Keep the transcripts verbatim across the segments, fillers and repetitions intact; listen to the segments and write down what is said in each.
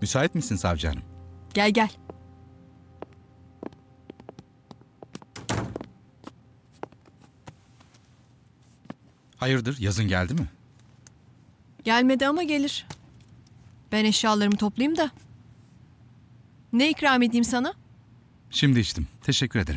Müsait misin savcı hanım? Gel gel. Hayırdır, yazın geldi mi? Gelmedi ama gelir. Ben eşyalarımı toplayayım da. Ne ikram edeyim sana? Şimdi içtim. Teşekkür ederim.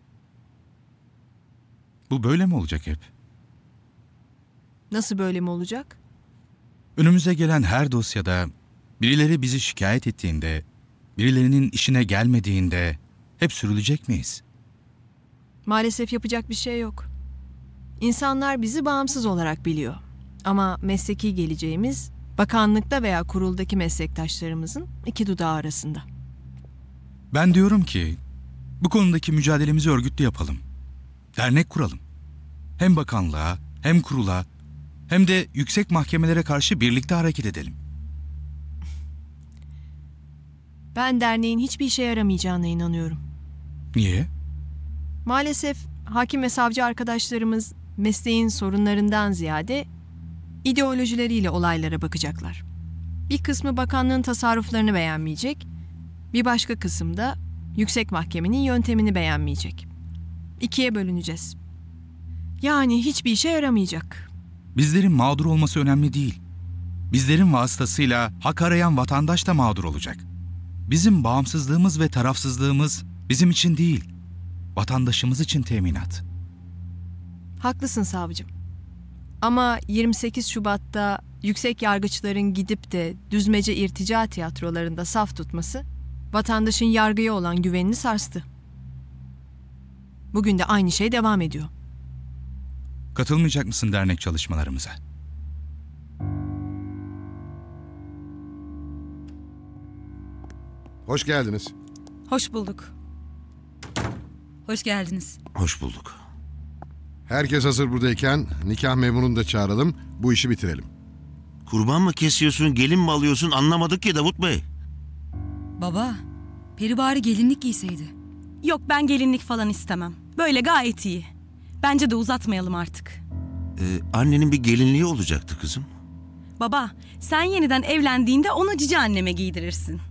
Bu böyle mi olacak hep? Nasıl böyle mi olacak? Önümüze gelen her dosyada birileri bizi şikayet ettiğinde, birilerinin işine gelmediğinde hep sürülecek miyiz? Maalesef yapacak bir şey yok. İnsanlar bizi bağımsız olarak biliyor. Ama mesleki geleceğimiz bakanlıkta veya kuruldaki meslektaşlarımızın iki dudağı arasında. Ben diyorum ki bu konudaki mücadelemizi örgütlü yapalım. Dernek kuralım. Hem bakanlığa, hem kurula, hem de yüksek mahkemelere karşı birlikte hareket edelim. Ben derneğin hiçbir işe yaramayacağına inanıyorum. Niye? Maalesef hakim ve savcı arkadaşlarımız mesleğin sorunlarından ziyade ideolojileriyle olaylara bakacaklar. Bir kısmı bakanlığın tasarruflarını beğenmeyecek, bir başka kısım da yüksek mahkemenin yöntemini beğenmeyecek. İkiye bölüneceğiz. Yani hiçbir işe yaramayacak. Bizlerin mağdur olması önemli değil. Bizlerin vasıtasıyla hak arayan vatandaş da mağdur olacak. Bizim bağımsızlığımız ve tarafsızlığımız bizim için değil, vatandaşımız için teminat. Haklısın savcım. Ama yirmi sekiz Şubat'ta yüksek yargıçların gidip de düzmece irtica tiyatrolarında saf tutması vatandaşın yargıya olan güvenini sarstı. Bugün de aynı şey devam ediyor. Katılmayacak mısın dernek çalışmalarımıza? Hoş geldiniz. Hoş bulduk. Hoş geldiniz. Hoş bulduk. Herkes hazır buradayken nikah memurunu da çağıralım, bu işi bitirelim. Kurban mı kesiyorsun, gelin mi alıyorsun anlamadık ki Davut Bey. Baba, Peri bari gelinlik giyseydi. Yok, ben gelinlik falan istemem. Böyle gayet iyi. Bence de uzatmayalım artık. Ee, annenin bir gelinliği olacaktı kızım. Baba, sen yeniden evlendiğinde onu cici anneme giydirirsin.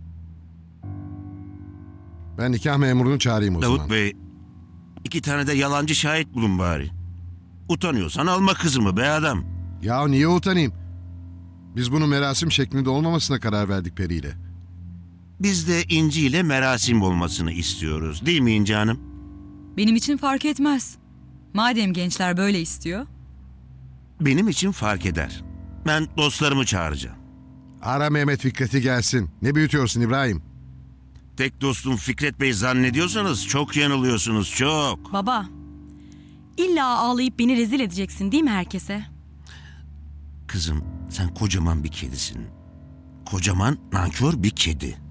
Ben nikah memurunu çağırayım o Davut zaman. Bey, iki tane de yalancı şahit bulun bari. Utanıyorsan alma kızımı be adam. Ya niye utanayım? Biz bunu merasim şeklinde olmamasına karar verdik Peri ile. Biz de İnci ile merasim olmasını istiyoruz, değil mi İnci Hanım? Benim için fark etmez. Madem gençler böyle istiyor. Benim için fark eder. Ben dostlarımı çağıracağım. Ara Mehmet Fikret'i gelsin. Ne büyütüyorsun İbrahim? Tek dostum Fikret Bey zannediyorsanız çok yanılıyorsunuz, çok. Baba, illa ağlayıp beni rezil edeceksin değil mi herkese? Kızım, sen kocaman bir kedisin. Kocaman, nankör bir kedi.